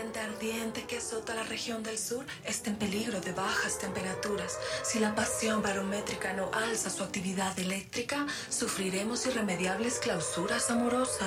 corriente ardiente que azota la región del sur está en peligro de bajas temperaturas. Si la pasión barométrica no alza su actividad eléctrica, sufriremos irremediables clausuras amorosas.